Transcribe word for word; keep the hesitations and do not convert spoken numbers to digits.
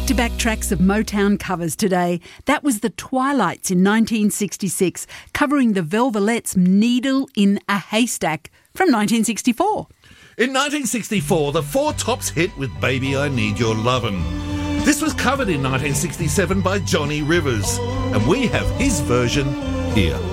back-to-back tracks of Motown covers today. That was the Twilights in nineteen sixty-six, covering the Velvelettes' Needle in a Haystack from nineteen sixty-four. In nineteen sixty-four, the Four Tops hit with Baby I Need Your Lovin'. This was covered in nineteen sixty-seven by Johnny Rivers, and we have his version here.